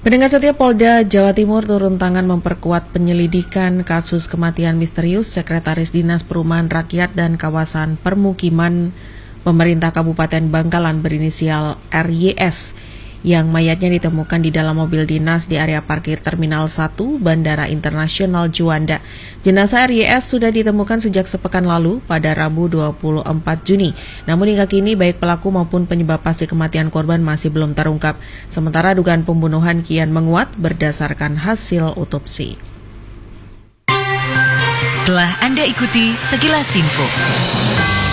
Pendengar setia, Polda Jawa Timur turun tangan memperkuat penyelidikan kasus kematian misterius Sekretaris Dinas Perumahan Rakyat dan Kawasan Permukiman Pemerintah Kabupaten Bangkalan berinisial RYS yang mayatnya ditemukan di dalam mobil dinas di area parkir Terminal 1 Bandara Internasional Juanda. Jenazah RYS sudah ditemukan sejak sepekan lalu pada Rabu 24 Juni. Namun hingga kini baik pelaku maupun penyebab pasti kematian korban masih belum terungkap. Sementara dugaan pembunuhan kian menguat berdasarkan hasil otopsi. Telah Anda ikuti Sekilas Info.